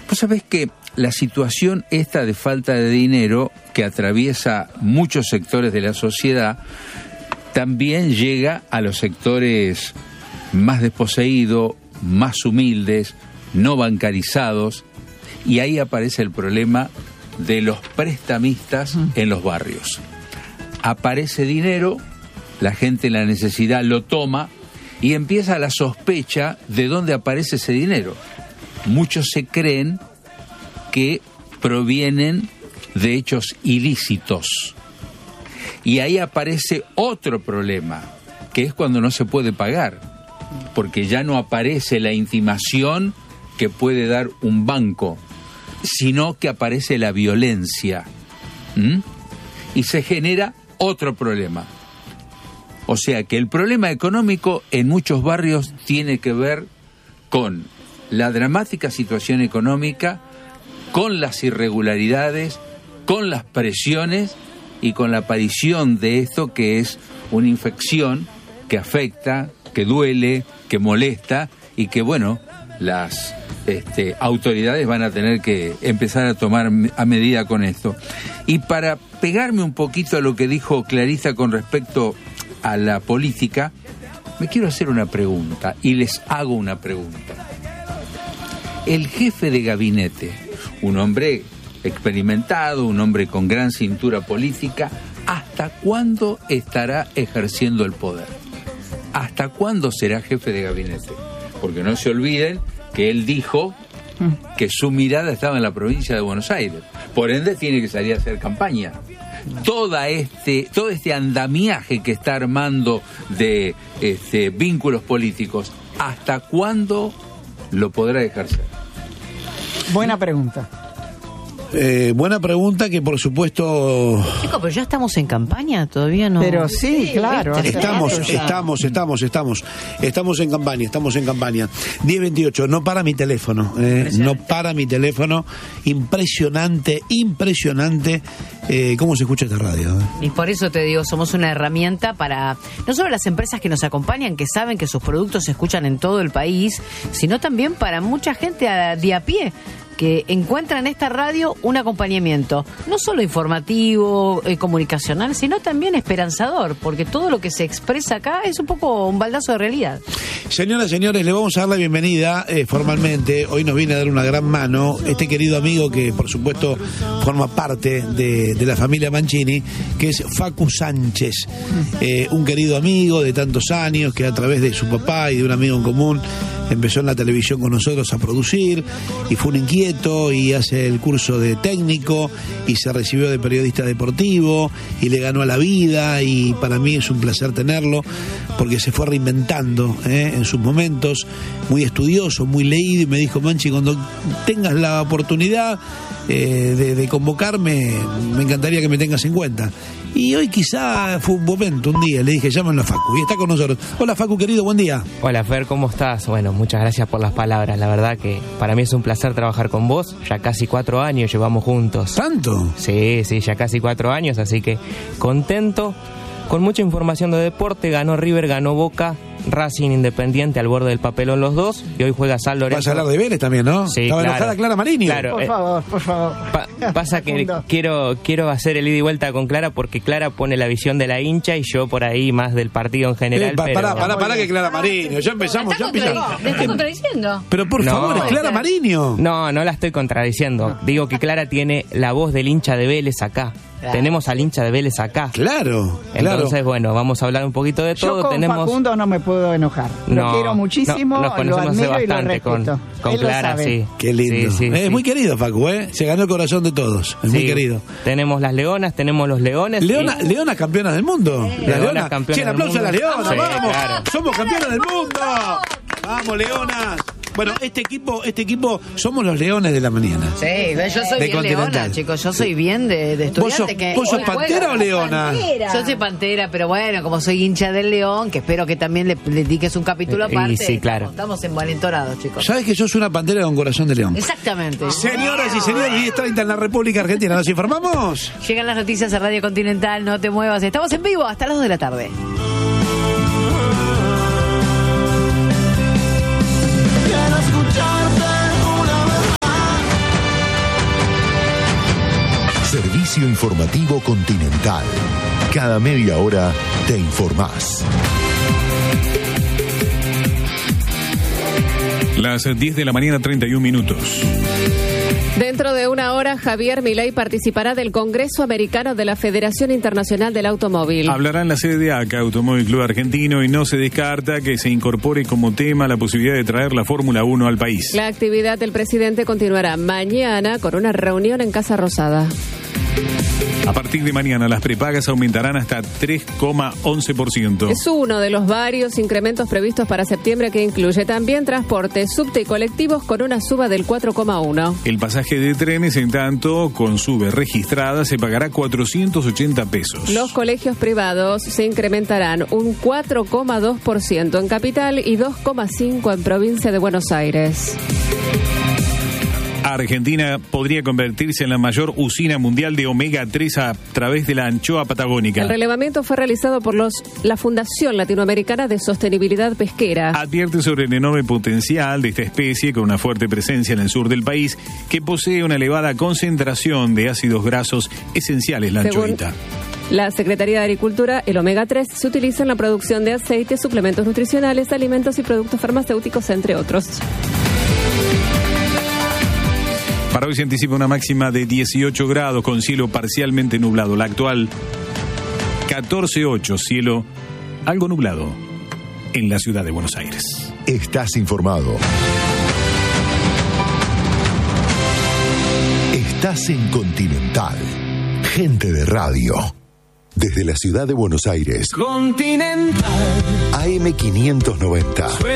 Vos sabés que la situación esta de falta de dinero que atraviesa muchos sectores de la sociedad también llega a los sectores más desposeídos, más humildes, no bancarizados, y ahí aparece el problema de los prestamistas en los barrios. Aparece dinero, la gente en la necesidad lo toma y empieza la sospecha de dónde aparece ese dinero. Muchos se creen que provienen de hechos ilícitos. Y ahí aparece otro problema, que es cuando no se puede pagar, porque ya no aparece la intimación que puede dar un banco, sino que aparece la violencia. Y se genera otro problema. O sea que el problema económico en muchos barrios tiene que ver con la dramática situación económica, con las irregularidades, con las presiones y con la aparición de esto que es una infección que afecta, que duele, que molesta y que, bueno, las autoridades van a tener que empezar a tomar a medida con esto. Y para pegarme un poquito a lo que dijo Clarisa con respecto a la política, me quiero hacer una pregunta y les hago una pregunta. El jefe de gabinete, un hombre experimentado, un hombre con gran cintura política, ¿hasta cuándo estará ejerciendo el poder? ¿Hasta cuándo será jefe de gabinete? Porque no se olviden que él dijo que su mirada estaba en la provincia de Buenos Aires. Por ende, tiene que salir a hacer campaña. Todo este andamiaje que está armando de vínculos políticos, ¿hasta cuándo lo podrá ejercer? Buena pregunta. Buena pregunta que por supuesto... Chicos, pero ya estamos en campaña, todavía no... Pero sí, claro. Estamos en campaña. 10:28, no para mi teléfono, impresionante cómo se escucha esta radio. Y por eso te digo, somos una herramienta para no solo las empresas que nos acompañan, que saben que sus productos se escuchan en todo el país, sino también para mucha gente de a pie, que encuentra en esta radio un acompañamiento, no solo informativo, comunicacional, sino también esperanzador, porque todo lo que se expresa acá es un poco un baldazo de realidad. Señoras, señores, le vamos a dar la bienvenida formalmente. Hoy nos viene a dar una gran mano este querido amigo que, por supuesto, forma parte de la familia Mancini, que es Facu Sánchez, un querido amigo de tantos años que a través de su papá y de un amigo en común empezó en la televisión con nosotros a producir y fue un inquieto y hace el curso de técnico y se recibió de periodista deportivo y le ganó a la vida, y para mí es un placer tenerlo porque se fue reinventando en sus momentos, muy estudioso, muy leído, y me dijo: Manchi, cuando tengas la oportunidad de convocarme, me encantaría que me tengas en cuenta. Y hoy quizá fue un momento, un día, le dije: llámenlo a Facu, y está con nosotros. Hola Facu, querido, buen día. Hola Fer, ¿cómo estás? Bueno, muchas gracias por las palabras, la verdad que para mí es un placer trabajar con vos, ya casi 4 años llevamos juntos. ¿Tanto? Sí, ya casi 4 años, así que contento, con mucha información de deporte. Ganó River, ganó Boca, Racing, Independiente, al borde del papelón los dos, y hoy juega San Lorenzo. Vas a hablar de Vélez también, ¿no? Sí, estaba claro. Enojada Clara Marini. Claro, Por favor. Pasa que quiero hacer el ida y vuelta con Clara, porque Clara pone la visión de la hincha y yo por ahí más del partido en general. Pará que Clara Marini, ya empezamos. ¿Me está contradiciendo? Pero por favor, es Clara Marini. No la estoy contradiciendo. Digo que Clara tiene la voz del hincha de Vélez acá. Claro. Tenemos al hincha de Vélez acá. Claro. Entonces, bueno, vamos a hablar un poquito de todo. Yo con Facundo no me puedo enojar. Lo quiero muchísimo, nos conocemos lo admiro bastante y lo respeto. con Clara, sí. Qué lindo. Sí. Es muy querido, Facu, Se ganó el corazón de todos. Es muy querido. Tenemos las leonas, tenemos los leones. Leonas campeonas del mundo. Leonas campeonas. Che, el aplauso a las leonas, Sí, vamos. claro. Somos campeonas del mundo. Vamos, leonas. Bueno, este equipo somos los leones de la mañana. Sí, yo soy bien leona, chicos. Yo soy bien de estudiante. ¿Vos sos pantera o leona? Yo soy pantera, pero bueno, como soy hincha del León, que espero que también le dediques un capítulo aparte. Sí, claro. Estamos envalentonados, chicos. ¿Sabes que sos una pantera con corazón de león? Exactamente. Señoras y señores, 10:30 en la República Argentina. ¿Nos informamos? Llegan las noticias a Radio Continental, no te muevas. Estamos en vivo hasta las 2 de la tarde. Quiero escucharte una vez más. Servicio Informativo Continental. Cada media hora te informás. Las 10 de la mañana, 31 minutos. Dentro de una hora, Javier Milei participará del Congreso Americano de la Federación Internacional del Automóvil. Hablará en la sede de ACA, Automóvil Club Argentino, y no se descarta que se incorpore como tema la posibilidad de traer la Fórmula 1 al país. La actividad del presidente continuará mañana con una reunión en Casa Rosada. A partir de mañana, las prepagas aumentarán hasta 3,11%. Es uno de los varios incrementos previstos para septiembre, que incluye también transporte, subte y colectivos, con una suba del 4,1%. El pasaje de trenes, en tanto, con sube registrada, se pagará 480 pesos. Los colegios privados se incrementarán un 4,2% en capital y 2,5% en provincia de Buenos Aires. Argentina podría convertirse en la mayor usina mundial de omega 3 a través de la anchoa patagónica. El relevamiento fue realizado por la Fundación Latinoamericana de Sostenibilidad Pesquera. Advierte sobre el enorme potencial de esta especie, con una fuerte presencia en el sur del país, que posee una elevada concentración de ácidos grasos esenciales, la anchoita. La Secretaría de Agricultura, el omega 3 se utiliza en la producción de aceites, suplementos nutricionales, alimentos y productos farmacéuticos, entre otros. Para hoy se anticipa una máxima de 18 grados con cielo parcialmente nublado. La actual 14,8, cielo algo nublado en la ciudad de Buenos Aires. Estás informado. Estás en Continental. Gente de radio. Desde la ciudad de Buenos Aires. Continental. AM590.